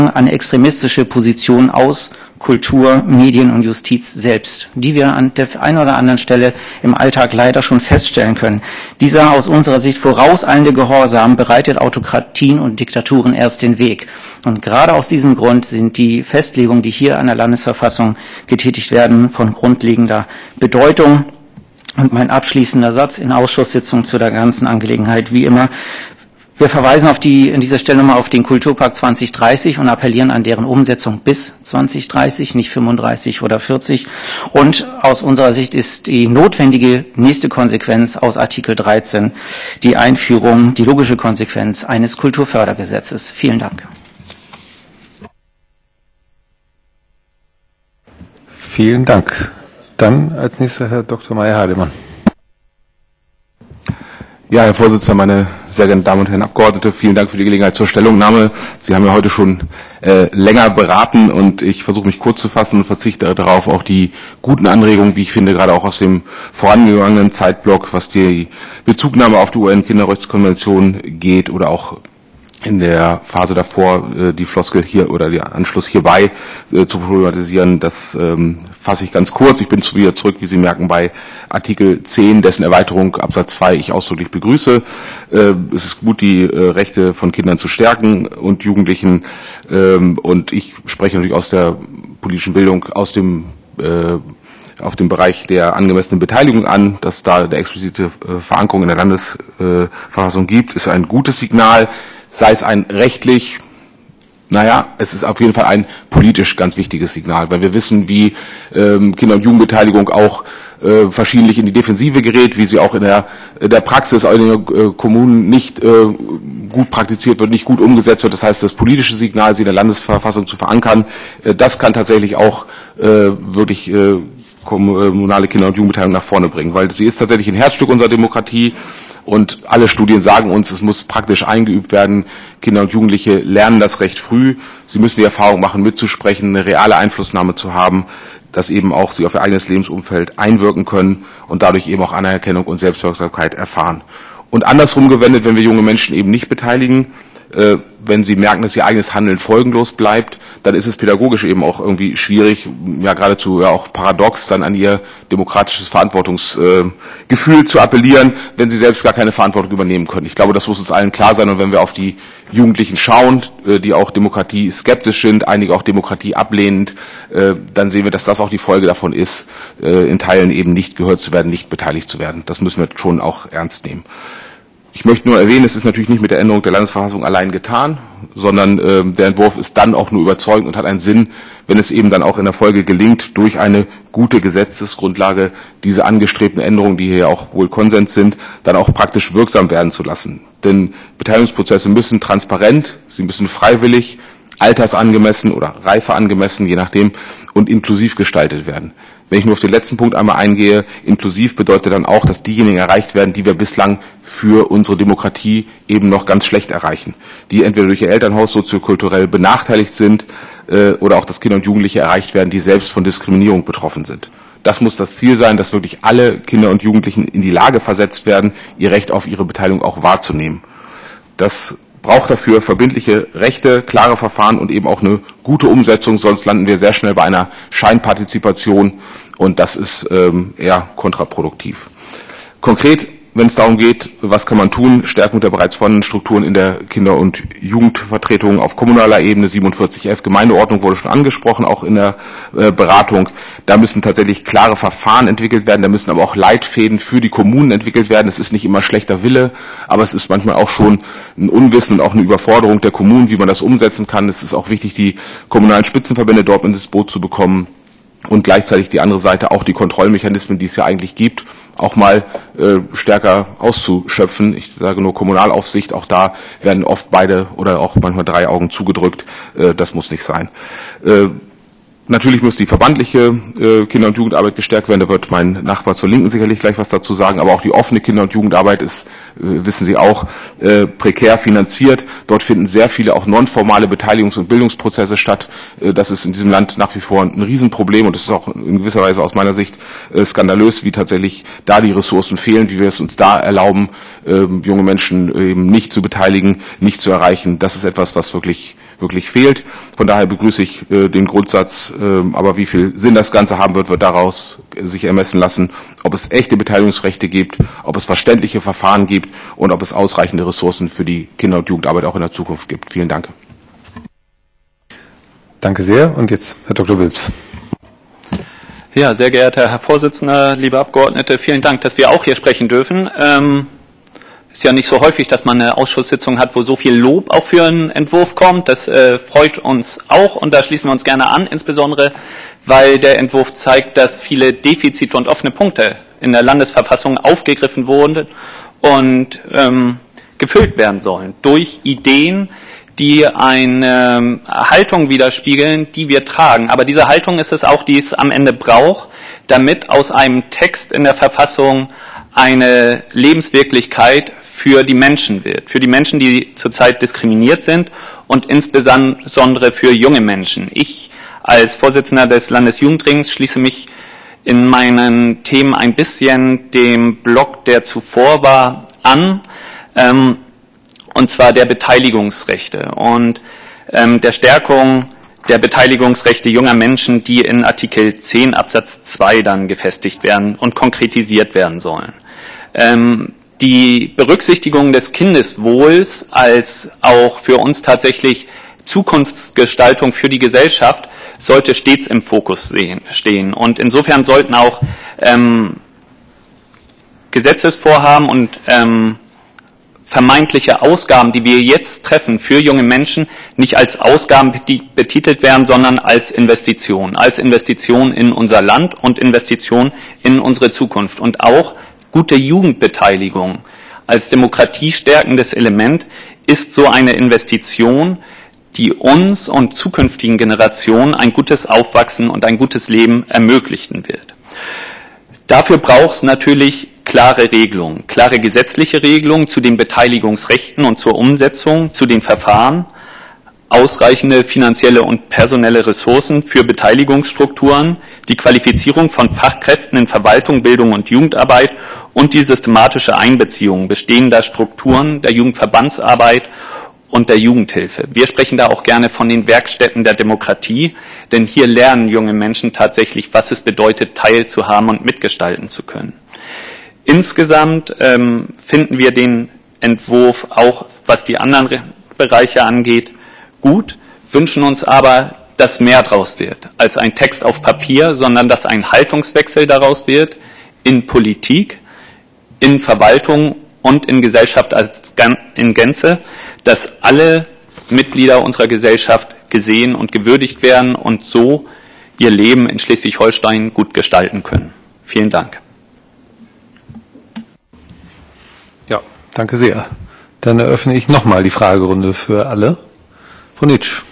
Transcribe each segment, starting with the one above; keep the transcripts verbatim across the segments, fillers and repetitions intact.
eine extremistische Position aus Kultur, Medien und Justiz selbst, die wir an der einen oder anderen Stelle im Alltag leider schon feststellen können. Dieser aus unserer Sicht vorauseilende Gehorsam bereitet Autokratien und Diktaturen erst den Weg. Und gerade aus diesem Grund sind die Festlegungen, die hier an der Landesverfassung getätigt werden, von grundlegender Bedeutung. Und mein abschließender Satz in Ausschusssitzung zu der ganzen Angelegenheit, wie immer: Wir verweisen auf die, an dieser Stelle nochmal auf den Kulturpakt zwanzig dreißig und appellieren an deren Umsetzung bis zwanzig dreißig, nicht fünfunddreißig oder vierzig. Und aus unserer Sicht ist die notwendige nächste Konsequenz aus Artikel dreizehn die Einführung, die logische Konsequenz eines Kulturfördergesetzes. Vielen Dank. Vielen Dank. Dann als nächster Herr Doktor Meyer-Hardemann. Ja, Herr Vorsitzender, meine sehr geehrten Damen und Herren Abgeordnete, vielen Dank für die Gelegenheit zur Stellungnahme. Sie haben ja heute schon äh, länger beraten und ich versuche mich kurz zu fassen und verzichte darauf, auch die guten Anregungen, wie ich finde, gerade auch aus dem vorangegangenen Zeitblock, was die Bezugnahme auf die U N-Kinderrechtskonvention geht oder auch in der Phase davor äh, die Floskel hier oder der Anschluss hierbei äh, zu problematisieren, das ähm, fasse ich ganz kurz. Ich bin wieder zurück, wie Sie merken, bei Artikel zehn, dessen Erweiterung Absatz zwei ich ausdrücklich begrüße. Äh, es ist gut, die äh, Rechte von Kindern zu stärken und Jugendlichen. Ähm, und ich spreche natürlich aus der politischen Bildung, aus dem äh, auf dem Bereich der angemessenen Beteiligung an, dass da der explizite äh, Verankerung in der Landesverfassung äh, gibt, ist ein gutes Signal. Sei es ein rechtlich, naja, es ist auf jeden Fall ein politisch ganz wichtiges Signal, weil wir wissen, wie ähm, Kinder- und Jugendbeteiligung auch äh, verschiedentlich in die Defensive gerät, wie sie auch in der, in der Praxis in den äh, Kommunen nicht äh, gut praktiziert wird, nicht gut umgesetzt wird. Das heißt, das politische Signal, sie in der Landesverfassung zu verankern, äh, das kann tatsächlich auch äh, wirklich äh, kommunale Kinder- und Jugendbeteiligung nach vorne bringen, weil sie ist tatsächlich ein Herzstück unserer Demokratie. Und alle Studien sagen uns, es muss praktisch eingeübt werden. Kinder und Jugendliche lernen das recht früh. Sie müssen die Erfahrung machen, mitzusprechen, eine reale Einflussnahme zu haben, dass eben auch sie auf ihr eigenes Lebensumfeld einwirken können und dadurch eben auch Anerkennung und Selbstwirksamkeit erfahren. Und andersrum gewendet, wenn wir junge Menschen eben nicht beteiligen, äh, wenn sie merken, dass ihr eigenes Handeln folgenlos bleibt, dann ist es pädagogisch eben auch irgendwie schwierig, ja geradezu ja auch paradox, dann an ihr demokratisches Verantwortungsgefühl äh, zu appellieren, wenn sie selbst gar keine Verantwortung übernehmen können. Ich glaube, das muss uns allen klar sein. Und wenn wir auf die Jugendlichen schauen, äh, die auch Demokratie skeptisch sind, einige auch Demokratie ablehnend, äh, dann sehen wir, dass das auch die Folge davon ist, äh, in Teilen eben nicht gehört zu werden, nicht beteiligt zu werden. Das müssen wir schon auch ernst nehmen. Ich möchte nur erwähnen, es ist natürlich nicht mit der Änderung der Landesverfassung allein getan, sondern äh, der Entwurf ist dann auch nur überzeugend und hat einen Sinn, wenn es eben dann auch in der Folge gelingt, durch eine gute Gesetzesgrundlage diese angestrebten Änderungen, die hier auch wohl Konsens sind, dann auch praktisch wirksam werden zu lassen. Denn Beteiligungsprozesse müssen transparent, sie müssen freiwillig, altersangemessen oder reifeangemessen, je nachdem, und inklusiv gestaltet werden. Wenn ich nur auf den letzten Punkt einmal eingehe, inklusiv bedeutet dann auch, dass diejenigen erreicht werden, die wir bislang für unsere Demokratie eben noch ganz schlecht erreichen, die entweder durch ihr Elternhaus soziokulturell benachteiligt sind äh, oder auch, dass Kinder und Jugendliche erreicht werden, die selbst von Diskriminierung betroffen sind. Das muss das Ziel sein, dass wirklich alle Kinder und Jugendlichen in die Lage versetzt werden, ihr Recht auf ihre Beteiligung auch wahrzunehmen. Das braucht dafür verbindliche Rechte, klare Verfahren und eben auch eine gute Umsetzung, sonst landen wir sehr schnell bei einer Scheinpartizipation und das ist ähm, eher kontraproduktiv. Konkret, wenn es darum geht, was kann man tun, Stärkung der bereits vorhandenen Strukturen in der Kinder- und Jugendvertretung auf kommunaler Ebene, siebenundvierzig F Gemeindeordnung wurde schon angesprochen, auch in der äh, Beratung. Da müssen tatsächlich klare Verfahren entwickelt werden, da müssen aber auch Leitfäden für die Kommunen entwickelt werden. Es ist nicht immer schlechter Wille, aber es ist manchmal auch schon ein Unwissen und auch eine Überforderung der Kommunen, wie man das umsetzen kann. Es ist auch wichtig, die kommunalen Spitzenverbände dort in das Boot zu bekommen. Und gleichzeitig die andere Seite, auch die Kontrollmechanismen, die es ja eigentlich gibt, auch mal äh, stärker auszuschöpfen. Ich sage nur Kommunalaufsicht, auch da werden oft beide oder auch manchmal drei Augen zugedrückt. Äh, das muss nicht sein. Äh, Natürlich muss die verbandliche äh, Kinder- und Jugendarbeit gestärkt werden. Da wird mein Nachbar zur Linken sicherlich gleich was dazu sagen. Aber auch die offene Kinder- und Jugendarbeit ist, äh, wissen Sie auch, äh, prekär finanziert. Dort finden sehr viele auch nonformale Beteiligungs- und Bildungsprozesse statt. Äh, das ist in diesem Land nach wie vor ein Riesenproblem. Und es ist auch in gewisser Weise aus meiner Sicht äh, skandalös, wie tatsächlich da die Ressourcen fehlen, wie wir es uns da erlauben, äh, junge Menschen eben nicht zu beteiligen, nicht zu erreichen. Das ist etwas, was wirklich wirklich fehlt. Von daher begrüße ich äh, den Grundsatz, äh, aber wie viel Sinn das Ganze haben wird, wird daraus äh, sich ermessen lassen, ob es echte Beteiligungsrechte gibt, ob es verständliche Verfahren gibt und ob es ausreichende Ressourcen für die Kinder- und Jugendarbeit auch in der Zukunft gibt. Vielen Dank. Danke sehr. Und jetzt Herr Doktor Wilps. Ja, sehr geehrter Herr Vorsitzender, liebe Abgeordnete, vielen Dank, dass wir auch hier sprechen dürfen. Ähm, ist ja nicht so häufig, dass man eine Ausschusssitzung hat, wo so viel Lob auch für einen Entwurf kommt. Das äh, freut uns auch und da schließen wir uns gerne an, insbesondere weil der Entwurf zeigt, dass viele Defizite und offene Punkte in der Landesverfassung aufgegriffen wurden und ähm, gefüllt werden sollen durch Ideen, die eine Haltung widerspiegeln, die wir tragen. Aber diese Haltung ist es auch, die es am Ende braucht, damit aus einem Text in der Verfassung eine Lebenswirklichkeit für die Menschen wird. Für die Menschen, die zurzeit diskriminiert sind und insbesondere für junge Menschen. Ich als Vorsitzender des Landesjugendrings schließe mich in meinen Themen ein bisschen dem Block, der zuvor war, an. Ähm, und zwar der Beteiligungsrechte und ähm, der Stärkung der Beteiligungsrechte junger Menschen, die in Artikel zehn Absatz zwei dann gefestigt werden und konkretisiert werden sollen. Ähm, die Berücksichtigung des Kindeswohls als auch für uns tatsächlich Zukunftsgestaltung für die Gesellschaft sollte stets im Fokus sehen, stehen. Und insofern sollten auch ähm, Gesetzesvorhaben und ähm, vermeintliche Ausgaben, die wir jetzt treffen für junge Menschen, nicht als Ausgaben betitelt werden, sondern als Investition, als Investition in unser Land und Investition in unsere Zukunft. Und auch gute Jugendbeteiligung als demokratiestärkendes Element ist so eine Investition, die uns und zukünftigen Generationen ein gutes Aufwachsen und ein gutes Leben ermöglichen wird. Dafür braucht es natürlich klare Regelungen, klare gesetzliche Regelungen zu den Beteiligungsrechten und zur Umsetzung, zu den Verfahren, ausreichende finanzielle und personelle Ressourcen für Beteiligungsstrukturen, die Qualifizierung von Fachkräften in Verwaltung, Bildung und Jugendarbeit und die systematische Einbeziehung bestehender Strukturen der Jugendverbandsarbeit und der Jugendhilfe. Wir sprechen da auch gerne von den Werkstätten der Demokratie, denn hier lernen junge Menschen tatsächlich, was es bedeutet, teilzuhaben und mitgestalten zu können. Insgesamt ähm, finden wir den Entwurf auch, was die anderen Bereiche angeht, gut, wünschen uns aber, dass mehr daraus wird als ein Text auf Papier, sondern dass ein Haltungswechsel daraus wird in Politik, in Verwaltung und in Gesellschaft als in Gänze, dass alle Mitglieder unserer Gesellschaft gesehen und gewürdigt werden und so ihr Leben in Schleswig-Holstein gut gestalten können. Vielen Dank. Ja, danke sehr. Dann eröffne ich nochmal die Fragerunde für alle. Frau Nitsch.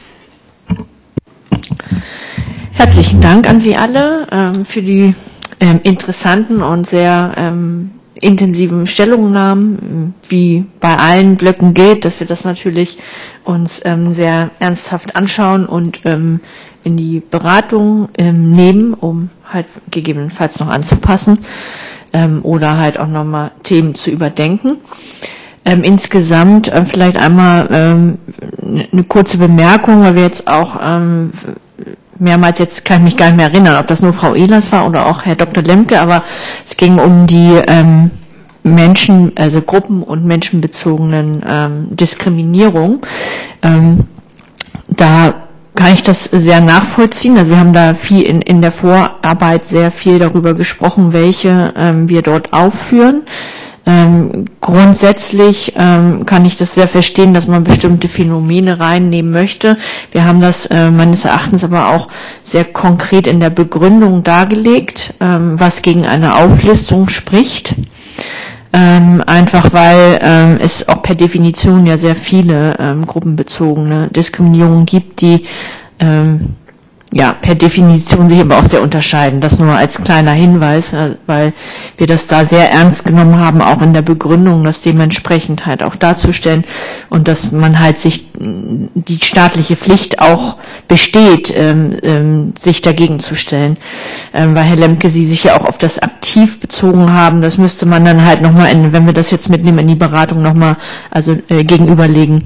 Herzlichen Dank an Sie alle ähm, für die ähm, interessanten und sehr ähm, intensiven Stellungnahmen, wie bei allen Blöcken gilt, dass wir das natürlich uns ähm, sehr ernsthaft anschauen und ähm, in die Beratung ähm, nehmen, um halt gegebenenfalls noch anzupassen ähm, oder halt auch nochmal Themen zu überdenken. Ähm, insgesamt äh, vielleicht einmal ähm, eine kurze Bemerkung, weil wir jetzt auch ähm, mehrmals, jetzt kann ich mich gar nicht mehr erinnern, ob das nur Frau Ehlers war oder auch Herr Doktor Lemke, aber es ging um die ähm, Menschen, also gruppen- und menschenbezogenen ähm, Diskriminierung. Ähm, da kann ich das sehr nachvollziehen. Also wir haben da viel in, in der Vorarbeit sehr viel darüber gesprochen, welche ähm, wir dort aufführen. Ähm, grundsätzlich ähm, kann ich das sehr verstehen, dass man bestimmte Phänomene reinnehmen möchte. Wir haben das äh, meines Erachtens aber auch sehr konkret in der Begründung dargelegt, ähm, was gegen eine Auflistung spricht. Ähm, einfach weil ähm, es auch per Definition ja sehr viele ähm, gruppenbezogene Diskriminierungen gibt, die ähm, ja, per Definition sich aber auch sehr unterscheiden. Das nur als kleiner Hinweis, weil wir das da sehr ernst genommen haben, auch in der Begründung, das dementsprechend halt auch darzustellen und dass man halt sich die staatliche Pflicht auch besteht, ähm, ähm, sich dagegen zu stellen. Ähm, weil Herr Lemke, Sie sich ja auch auf das aktiv bezogen haben, das müsste man dann halt nochmal, wenn wir das jetzt mitnehmen in die Beratung, nochmal also äh, gegenüberlegen,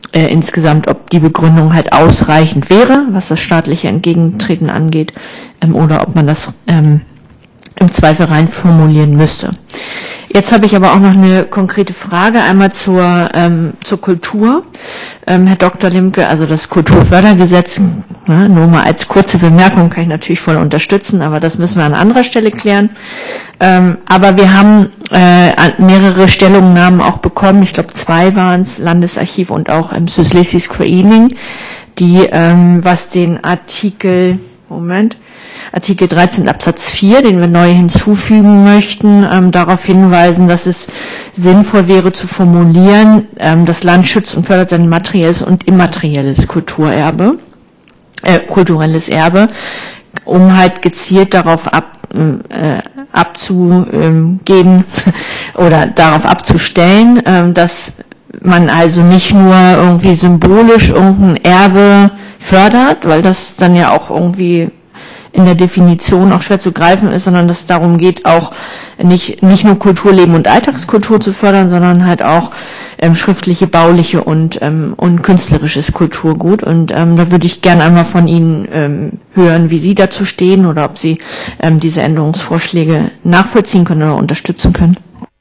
äh, insgesamt, ob die Begründung halt ausreichend wäre, was das staatliche Entgegentreten angeht, ähm, oder ob man das ähm, im Zweifel rein formulieren müsste. Jetzt habe ich aber auch noch eine konkrete Frage, einmal zur, ähm, zur Kultur. Ähm, Herr Doktor Limke, also das Kulturfördergesetz, ne, nur mal als kurze Bemerkung, kann ich natürlich voll unterstützen, aber das müssen wir an anderer Stelle klären. Ähm, aber wir haben äh, mehrere Stellungnahmen auch bekommen, ich glaube zwei waren es, Landesarchiv und auch im Südschlesische Vereinigung, die, ähm, was den Artikel, Moment, Artikel dreizehn Absatz vier, den wir neu hinzufügen möchten, ähm, darauf hinweisen, dass es sinnvoll wäre zu formulieren, ähm, das Land schützt und fördert sein materielles und immaterielles Kulturerbe, äh, kulturelles Erbe, um halt gezielt darauf ab, äh, abzugeben oder darauf abzustellen, äh, dass man also nicht nur irgendwie symbolisch irgendein Erbe fördert, weil das dann ja auch irgendwie in der Definition auch schwer zu greifen ist, sondern dass es darum geht, auch nicht, nicht nur Kulturleben und Alltagskultur zu fördern, sondern halt auch ähm, schriftliche, bauliche und, ähm, und künstlerisches Kulturgut. Und ähm, da würde ich gerne einmal von Ihnen ähm, hören, wie Sie dazu stehen oder ob Sie ähm, diese Änderungsvorschläge nachvollziehen können oder unterstützen können.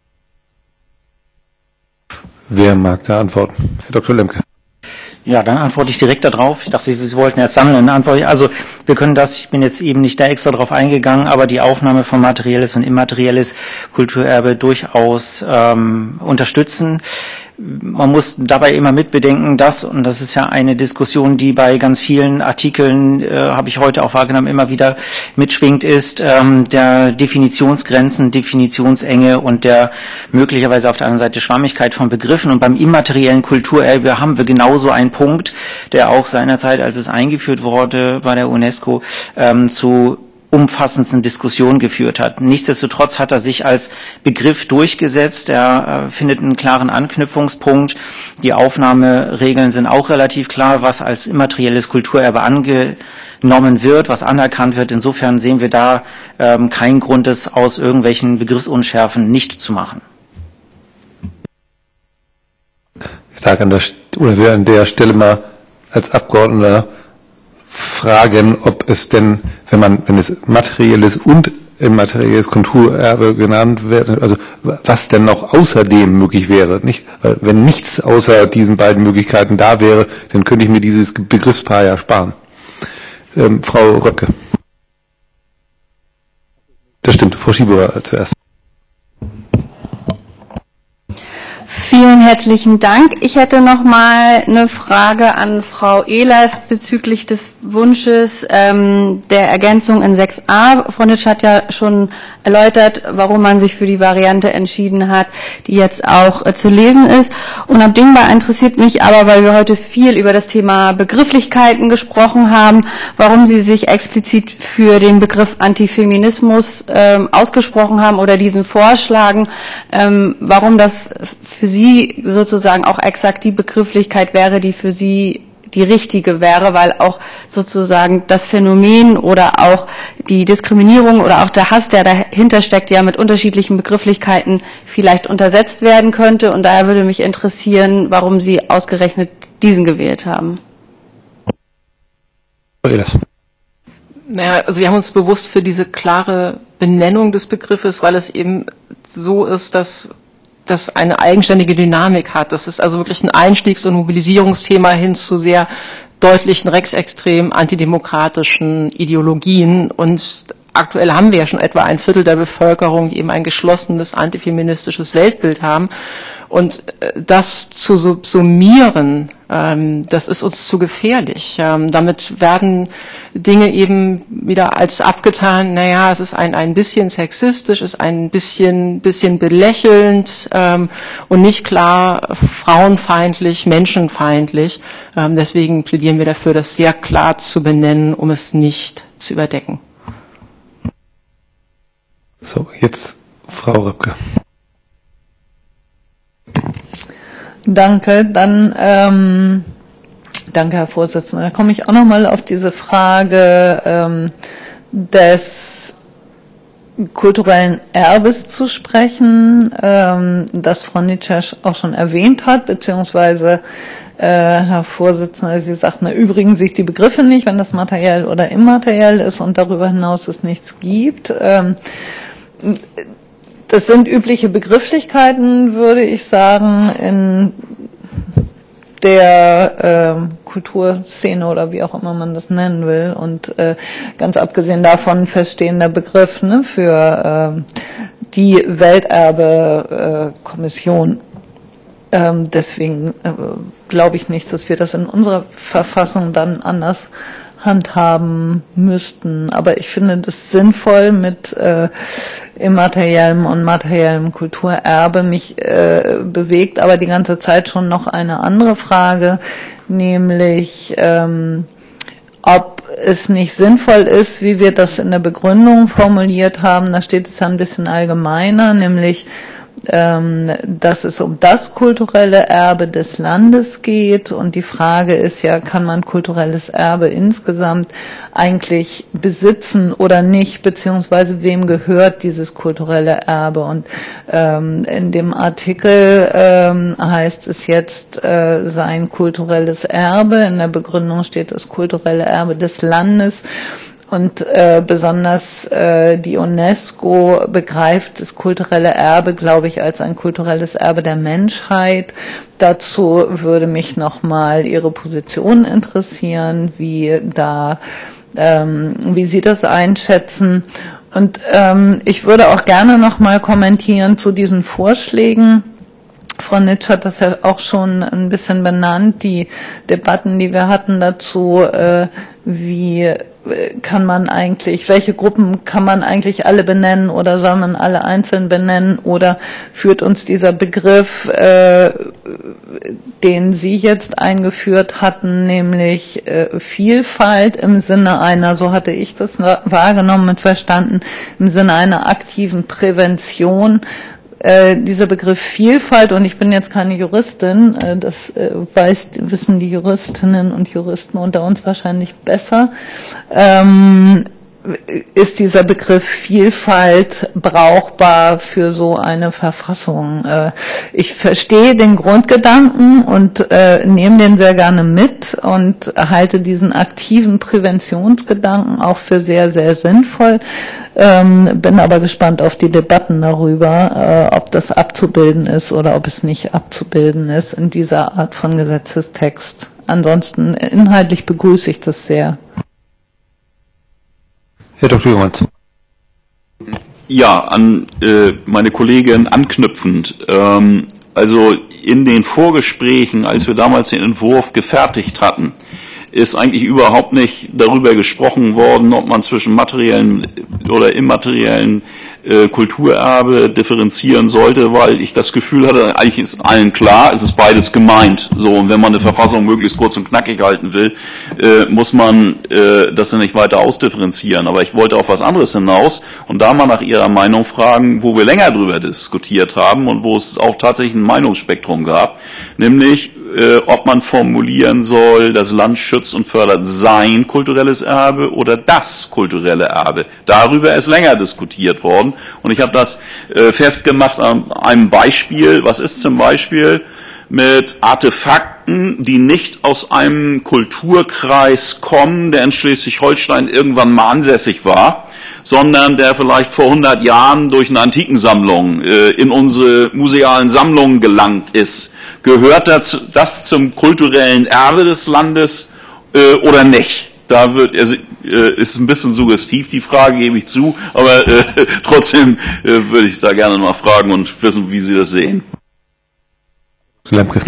Wer mag da antworten? Herr Doktor Lemke. Ja, dann antworte ich direkt darauf. Ich dachte, Sie wollten erst sammeln. Dann antworte ich, also wir können das, ich bin jetzt eben nicht da extra drauf eingegangen, aber die Aufnahme von materielles und immaterielles Kulturerbe durchaus ähm, unterstützen. Man muss dabei immer mitbedenken, dass, und das ist ja eine Diskussion, die bei ganz vielen Artikeln, äh, habe ich heute auch wahrgenommen, immer wieder mitschwingt, ist ähm, der Definitionsgrenzen, Definitionsenge und der möglicherweise auf der anderen Seite Schwammigkeit von Begriffen. Und beim immateriellen Kulturerbe haben wir genauso einen Punkt, der auch seinerzeit, als es eingeführt wurde bei der UNESCO, ähm, zu umfassendsten Diskussion geführt hat. Nichtsdestotrotz hat er sich als Begriff durchgesetzt. Er äh, findet einen klaren Anknüpfungspunkt. Die Aufnahmeregeln sind auch relativ klar, was als immaterielles Kulturerbe angenommen wird, was anerkannt wird. Insofern sehen wir da ähm, keinen Grund, es aus irgendwelchen Begriffsunschärfen nicht zu machen. Ich sage an der, oder will an der Stelle mal als Abgeordneter fragen, ob es denn, wenn man, wenn es materielles und immaterielles Kulturerbe genannt wird, also was denn noch außerdem möglich wäre, nicht? Weil wenn nichts außer diesen beiden Möglichkeiten da wäre, dann könnte ich mir dieses Begriffspaar ja sparen. Ähm, Frau Röpke. Das stimmt, Frau Schieberer zuerst. Vielen herzlichen Dank. Ich hätte noch mal eine Frage an Frau Ehlers bezüglich des Wunsches ähm, der Ergänzung in sechs a. Frau Nitsch hat ja schon erläutert, warum man sich für die Variante entschieden hat, die jetzt auch äh, zu lesen ist. Unabdingbar interessiert mich aber, weil wir heute viel über das Thema Begrifflichkeiten gesprochen haben, warum Sie sich explizit für den Begriff Antifeminismus ähm, ausgesprochen haben oder diesen vorschlagen, ähm, warum das für Sie sozusagen auch exakt die Begrifflichkeit wäre, die für Sie die richtige wäre, weil auch sozusagen das Phänomen oder auch die Diskriminierung oder auch der Hass, der dahinter steckt, ja mit unterschiedlichen Begrifflichkeiten vielleicht untersetzt werden könnte. Und daher würde mich interessieren, warum Sie ausgerechnet diesen gewählt haben. Naja, also wir haben uns bewusst für diese klare Benennung des Begriffes, weil es eben so ist, dass das eine eigenständige Dynamik hat. Das ist also wirklich ein Einstiegs- und Mobilisierungsthema hin zu sehr deutlichen rechtsextremen, antidemokratischen Ideologien. Und aktuell haben wir ja schon etwa ein Viertel der Bevölkerung, die eben ein geschlossenes antifeministisches Weltbild haben. Und das zu subsumieren, ähm, das ist uns zu gefährlich. Ähm, damit werden Dinge eben wieder als abgetan, naja, es ist ein, ein bisschen sexistisch, es ist ein bisschen, bisschen belächelnd ähm, und nicht klar frauenfeindlich, menschenfeindlich. Ähm, deswegen plädieren wir dafür, das sehr klar zu benennen, um es nicht zu überdecken. So, jetzt Frau Röpke. Danke, dann ähm, danke, Herr Vorsitzender. Da komme ich auch noch mal auf diese Frage ähm, des kulturellen Erbes zu sprechen, ähm, das Frau Nitsch auch schon erwähnt hat, beziehungsweise äh, Herr Vorsitzender, Sie sagten, erübrigen sich die Begriffe nicht, wenn das materiell oder immateriell ist und darüber hinaus es nichts gibt. Ähm, das sind übliche Begrifflichkeiten, würde ich sagen, in der äh, Kulturszene oder wie auch immer man das nennen will. Und äh, ganz abgesehen davon feststehender Begriff, ne, für äh, die Welterbe-Kommission. Äh, ähm, deswegen äh, glaube ich nicht, dass wir das in unserer Verfassung dann anders handhaben müssten. Aber ich finde das sinnvoll mit äh, immateriellem und materiellem Kulturerbe. Mich äh, bewegt aber die ganze Zeit schon noch eine andere Frage, nämlich ähm, ob es nicht sinnvoll ist, wie wir das in der Begründung formuliert haben. Da steht es ja ein bisschen allgemeiner, nämlich Ähm, dass es um das kulturelle Erbe des Landes geht. Und die Frage ist ja, kann man kulturelles Erbe insgesamt eigentlich besitzen oder nicht, beziehungsweise wem gehört dieses kulturelle Erbe? Und ähm, in dem Artikel ähm, heißt es jetzt äh, sein kulturelles Erbe. In der Begründung steht das kulturelle Erbe des Landes. Und äh, besonders äh, die UNESCO begreift das kulturelle Erbe, glaube ich, als ein kulturelles Erbe der Menschheit. Dazu würde mich nochmal Ihre Position interessieren, wie da, ähm, wie Sie das einschätzen. Und ähm, ich würde auch gerne nochmal kommentieren zu diesen Vorschlägen. Frau Nitsch hat das ja auch schon ein bisschen benannt, die Debatten, die wir hatten dazu, äh, wie kann man eigentlich, welche Gruppen kann man eigentlich alle benennen oder soll man alle einzeln benennen oder führt uns dieser Begriff, äh, den Sie jetzt eingeführt hatten, nämlich äh, Vielfalt im Sinne einer, so hatte ich das wahrgenommen und verstanden, im Sinne einer aktiven Prävention. Äh, dieser Begriff Vielfalt, und ich bin jetzt keine Juristin, äh, das äh, weiß, wissen die Juristinnen und Juristen unter uns wahrscheinlich besser, ähm, ist dieser Begriff Vielfalt brauchbar für so eine Verfassung? Äh, ich verstehe den Grundgedanken und äh, nehme den sehr gerne mit und halte diesen aktiven Präventionsgedanken auch für sehr, sehr sinnvoll. Ähm, bin aber gespannt auf die Debatten darüber, äh, ob das abzubilden ist oder ob es nicht abzubilden ist in dieser Art von Gesetzestext. Ansonsten inhaltlich begrüße ich das sehr. Herr Doktor Jungmanns. Ja, an äh, meine Kollegin anknüpfend. Ähm, also in den Vorgesprächen, als wir damals den Entwurf gefertigt hatten, ist eigentlich überhaupt nicht darüber gesprochen worden, ob man zwischen materiellen oder immateriellen äh, Kulturerbe differenzieren sollte, weil ich das Gefühl hatte, eigentlich ist allen klar, es ist beides gemeint. So, und wenn man eine Verfassung möglichst kurz und knackig halten will, äh, muss man äh, das nicht weiter ausdifferenzieren. Aber ich wollte auf was anderes hinaus und da mal nach Ihrer Meinung fragen, wo wir länger drüber diskutiert haben und wo es auch tatsächlich ein Meinungsspektrum gab, nämlich Äh, ob man formulieren soll, das Land schützt und fördert sein kulturelles Erbe oder das kulturelle Erbe. Darüber ist länger diskutiert worden und ich habe das äh, festgemacht an einem Beispiel. Was ist zum Beispiel mit Artefakten, die nicht aus einem Kulturkreis kommen, der in Schleswig-Holstein irgendwann mal ansässig war, sondern der vielleicht vor hundert Jahren durch eine Antikensammlung äh, in unsere musealen Sammlungen gelangt ist. Gehört das, das zum kulturellen Erbe des Landes äh, oder nicht? Da wird, also, äh, ist ein bisschen suggestiv, die Frage gebe ich zu, aber äh, trotzdem äh, würde ich da gerne mal fragen und wissen, wie Sie das sehen. Lemke.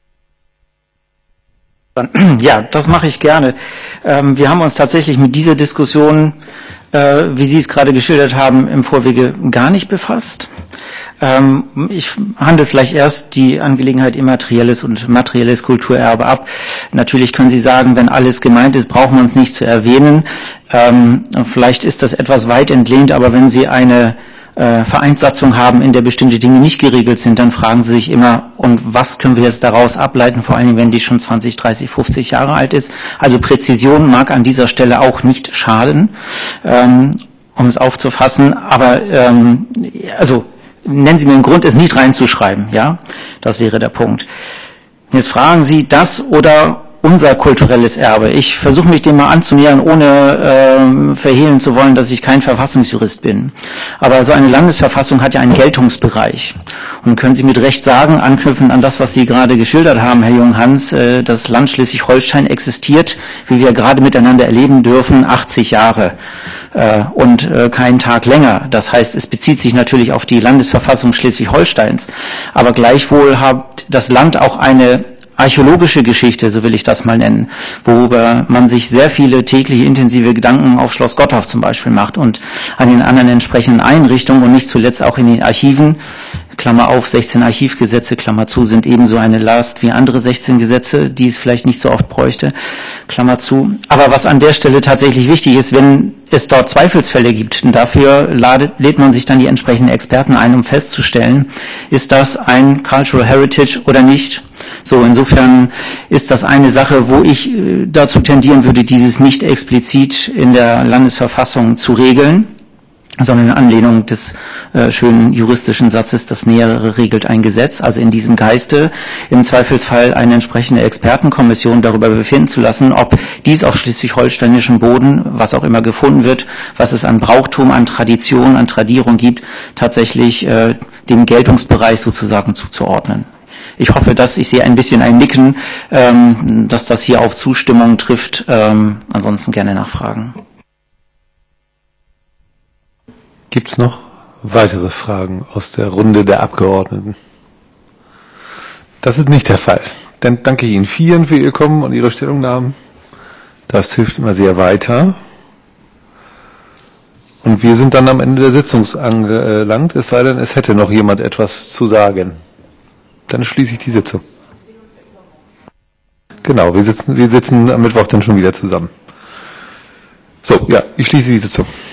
Ja, das mache ich gerne. Ähm, wir haben uns tatsächlich mit dieser Diskussion, äh, wie Sie es gerade geschildert haben, im Vorwege gar nicht befasst. Ähm, ich handle vielleicht erst die Angelegenheit immaterielles und materielles Kulturerbe ab. Natürlich können Sie sagen, wenn alles gemeint ist, braucht man es nicht zu erwähnen. Ähm, vielleicht ist das etwas weit entlehnt, aber wenn Sie eine äh, Vereinssatzung haben, in der bestimmte Dinge nicht geregelt sind, dann fragen Sie sich immer, und was können wir jetzt daraus ableiten, vor allem wenn die schon zwanzig, dreißig, fünfzig Jahre alt ist. Also Präzision mag an dieser Stelle auch nicht schaden, ähm, um es aufzufassen, aber ähm, also nennen Sie mir einen Grund, es nicht reinzuschreiben, ja, das wäre der Punkt. Jetzt fragen Sie, das oder unser kulturelles Erbe. Ich versuche mich dem mal anzunähern, ohne äh, verhehlen zu wollen, dass ich kein Verfassungsjurist bin. Aber so eine Landesverfassung hat ja einen Geltungsbereich. Und können Sie mit Recht sagen, anknüpfend an das, was Sie gerade geschildert haben, Herr Jung-Hans, äh, das Land Schleswig-Holstein existiert, wie wir gerade miteinander erleben dürfen, achtzig Jahre äh, und äh, keinen Tag länger. Das heißt, es bezieht sich natürlich auf die Landesverfassung Schleswig-Holsteins. Aber gleichwohl hat das Land auch eine archäologische Geschichte, so will ich das mal nennen, worüber man sich sehr viele tägliche intensive Gedanken auf Schloss Gottorf zum Beispiel macht und an den anderen entsprechenden Einrichtungen und nicht zuletzt auch in den Archiven, Klammer auf, sechzehn Archivgesetze, Klammer zu, sind ebenso eine Last wie andere sechzehn Gesetze, die es vielleicht nicht so oft bräuchte, Klammer zu. Aber was an der Stelle tatsächlich wichtig ist, wenn es dort Zweifelsfälle gibt, und dafür ladet, lädt man sich dann die entsprechenden Experten ein, um festzustellen, ist das ein Cultural Heritage oder nicht. So, insofern ist das eine Sache, wo ich äh, dazu tendieren würde, dieses nicht explizit in der Landesverfassung zu regeln, sondern in Anlehnung des äh, schönen juristischen Satzes, das Nähere regelt ein Gesetz, also in diesem Geiste im Zweifelsfall eine entsprechende Expertenkommission darüber befinden zu lassen, ob dies auf schleswig-holsteinischem Boden, was auch immer gefunden wird, was es an Brauchtum, an Tradition, an Tradierung gibt, tatsächlich äh, dem Geltungsbereich sozusagen zuzuordnen. Ich hoffe, dass ich sehe ein bisschen ein Nicken, ähm, dass das hier auf Zustimmung trifft. Ähm, ansonsten gerne nachfragen. Gibt es noch weitere Fragen aus der Runde der Abgeordneten? Das ist nicht der Fall. Dann danke ich Ihnen vielen für Ihr Kommen und Ihre Stellungnahmen. Das hilft immer sehr weiter. Und wir sind dann am Ende der Sitzung angelangt, es sei denn, es hätte noch jemand etwas zu sagen. Dann schließe ich die Sitzung. Genau, wir sitzen, wir sitzen am Mittwoch dann schon wieder zusammen. So, ja, ich schließe die Sitzung.